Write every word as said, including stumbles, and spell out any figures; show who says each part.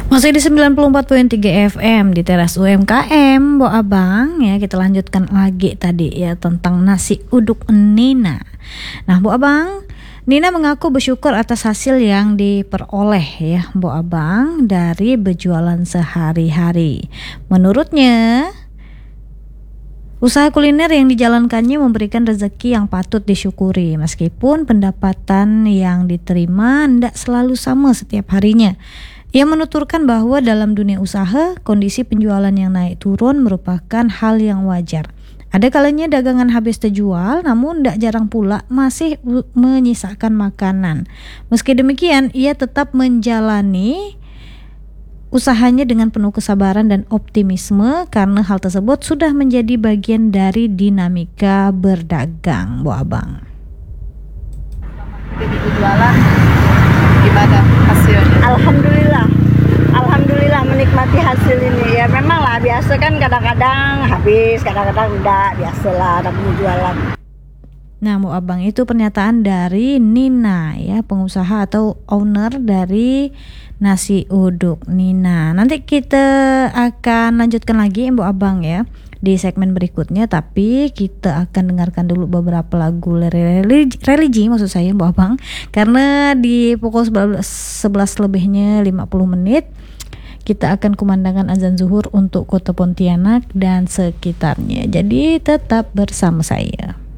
Speaker 1: Masih di sembilan puluh empat koma tiga F M di Teras U M K M, Bo Abang. Ya, kita lanjutkan lagi tadi ya tentang nasi uduk Nina. Nah, Bo Abang, Nina mengaku bersyukur atas hasil yang diperoleh ya, Bo Abang, dari berjualan sehari-hari. Menurutnya, usaha kuliner yang dijalankannya memberikan rezeki yang patut disyukuri, meskipun pendapatan yang diterima tidak selalu sama setiap harinya. Ia menuturkan bahwa dalam dunia usaha, kondisi penjualan yang naik turun merupakan hal yang wajar. Ada kalanya dagangan habis terjual, namun tidak jarang pula masih menyisakan makanan. Meski demikian, ia tetap menjalani usahanya dengan penuh kesabaran dan optimisme karena hal tersebut sudah menjadi bagian dari dinamika berdagang, Bo Abang.
Speaker 2: Jadi jualan gimana hasilnya?
Speaker 3: Alhamdulillah, Alhamdulillah menikmati hasil ini. Ya memang lah, biasa kan kadang-kadang habis, kadang-kadang enggak, biasalah namanya jualan.
Speaker 1: Nah, Bo Abang, itu pernyataan dari Nina ya, pengusaha atau owner dari nasi uduk Nina. Nanti kita akan lanjutkan lagi Bo Abang ya di segmen berikutnya, tapi kita akan dengarkan dulu beberapa lagu religi, religi maksud saya Bo Abang, karena di pukul sebelas lebihnya lima puluh menit kita akan kumandangkan azan zuhur untuk Kota Pontianak dan sekitarnya. Jadi tetap bersama saya.